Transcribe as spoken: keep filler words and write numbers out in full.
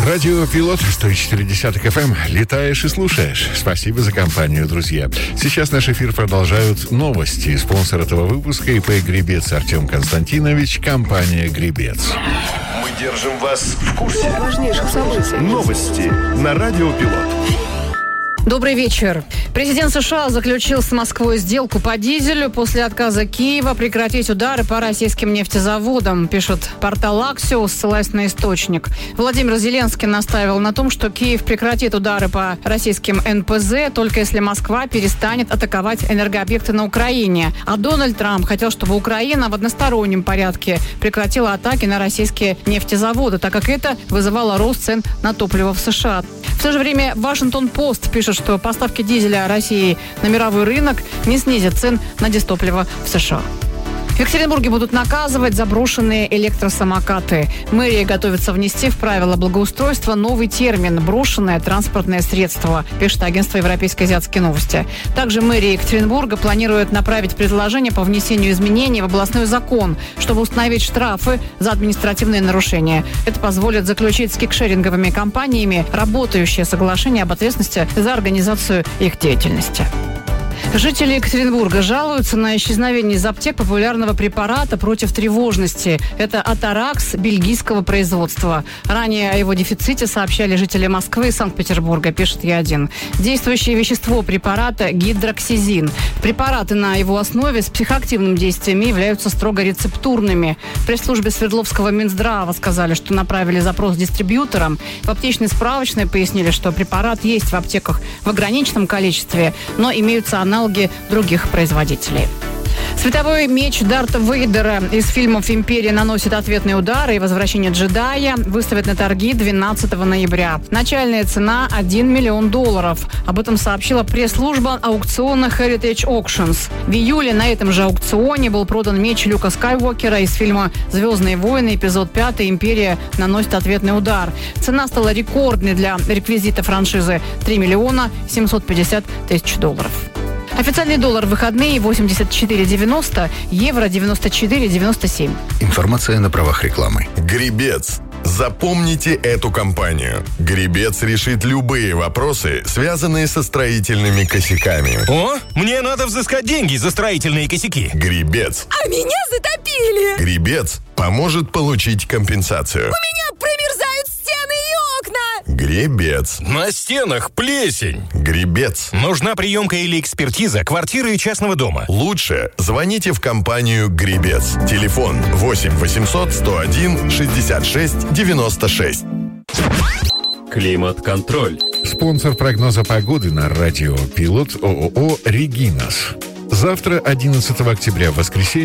Радио Пилот сто четыре десятых эф эм. Летаешь и слушаешь. Спасибо за компанию, друзья. Сейчас наш эфир продолжают новости. Спонсор этого выпуска ИП «Гребец» Артем Константинович, компания «Гребец». Мы держим вас в курсе важнейших событий. Новости на Радио Пилот. Добрый вечер. Президент США заключил с Москвой сделку по дизелю после отказа Киева прекратить удары по российским нефтезаводам, пишет портал Axios, ссылаясь на источник. Владимир Зеленский настаивал на том, что Киев прекратит удары по российским эн пэ зэ, только если Москва перестанет атаковать энергообъекты на Украине. А Дональд Трамп хотел, чтобы Украина в одностороннем порядке прекратила атаки на российские нефтезаводы, так как это вызывало рост цен на топливо в США. В то же время Вашингтон-Пост пишет, что поставки дизеля России на мировой рынок не снизят цен на дизтопливо в США. В Екатеринбурге будут наказывать заброшенные электросамокаты. Мэрия готовится внести в правила благоустройства новый термин «брошенное транспортное средство», пишет агентство «Европейские азиатские новости». Также мэрия Екатеринбурга планирует направить предложение по внесению изменений в областной закон, чтобы установить штрафы за административные нарушения. Это позволит заключить с кикшеринговыми компаниями работающее соглашение об ответственности за организацию их деятельности. Жители Екатеринбурга жалуются на исчезновение из аптек популярного препарата против тревожности. Это Атаракс бельгийского производства. Ранее о его дефиците сообщали жители Москвы и Санкт-Петербурга, пишет Е один. Действующее вещество препарата – гидроксизин. Препараты на его основе с психоактивным действием являются строго рецептурными. В пресс-службе Свердловского Минздрава сказали, что направили запрос дистрибьюторам. В аптечной справочной пояснили, что препарат есть в аптеках в ограниченном количестве, но имеются аналоги других производителей. Световой меч Дарта Вейдера из фильмов «Империя» наносит ответные удары, и «Возвращение джедая» выставят на торги двенадцатого ноября. Начальная цена – один миллион долларов. Об этом сообщила пресс-служба аукциона Heritage Auctions. В июле на этом же аукционе был продан меч Люка Скайуокера из фильма «Звездные войны», эпизод пятый «Империя» наносит ответный удар. Цена стала рекордной для реквизита франшизы – три миллиона семьсот пятьдесят тысяч долларов. Официальный доллар в выходные восемьдесят четыре девяносто, евро девяносто четыре девяносто семь. Информация на правах рекламы. Гребец. Запомните эту компанию. Гребец решит любые вопросы, связанные со строительными косяками. О, мне надо взыскать деньги за строительные косяки. Гребец. А меня затопили. Гребец поможет получить компенсацию. У меня промерзают стены и окна. Гребец. На стенах плесень. Гребец. Нужна приемка или экспертиза квартиры и частного дома. Лучше звоните в компанию «Гребец». Телефон восемь восемьсот сто один шестьдесят шесть девяносто шесть. Климат-контроль. Спонсор прогноза погоды на радио Пилот ООО «Регинас». Завтра, одиннадцатого октября, в воскресенье,